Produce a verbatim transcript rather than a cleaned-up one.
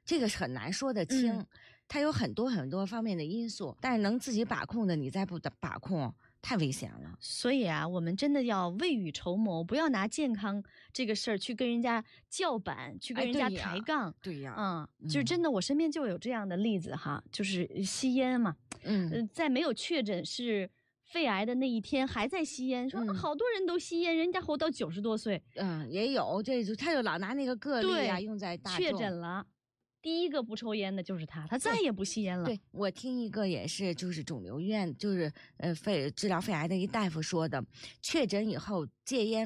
这个是很难说得清， 嗯、 它有很多很多方面的因素，但是能自己把控的，你再不把控，太危险了。 所以啊，我们真的要未雨绸缪，不要拿健康这个事儿去跟人家叫板，去跟人家抬杠。 哎、对呀， 嗯， 嗯， 就是真的，我身边就有这样的例子哈，就是吸烟嘛， 嗯， 呃、在没有确诊是肺癌的那一天还在吸烟，说、 嗯、 好多人都吸烟，人家活到九十多岁。 嗯，也有，这就他就老拿那个个例啊用在大众。 确诊了。第一个不抽烟的就是他，他再也不吸烟了。 对，我听一个也是，就是肿瘤院，就是呃肺治疗肺癌的一大夫说的，确诊以后戒烟。